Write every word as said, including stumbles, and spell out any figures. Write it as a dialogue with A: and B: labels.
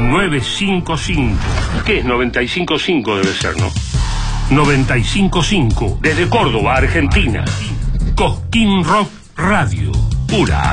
A: novecientos cincuenta y cinco. ¿Qué es noventa y cinco punto cinco? Debe ser, ¿no? noventa y cinco punto cinco. Desde Córdoba, Argentina. Cosquín Rock Radio. Pura